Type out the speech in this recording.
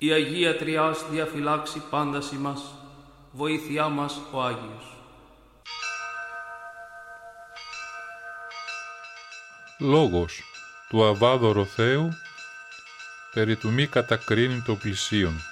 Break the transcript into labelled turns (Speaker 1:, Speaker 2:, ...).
Speaker 1: Η Αγία Τριάς διαφυλάξει πάντας ημάς, βοήθειά μας ο Άγιος.
Speaker 2: Λόγος του αβάδωρο Θεού, περί του μη κατακρίνει το πλησίον.